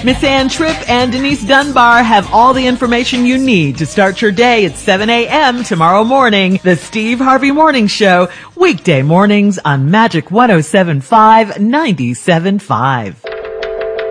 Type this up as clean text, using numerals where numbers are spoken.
Miss Ann Tripp and Denise Dunbar have all the information you need to start your day at 7 a.m. tomorrow morning. The Steve Harvey Morning Show, weekday mornings on Magic 107.5, 97.5.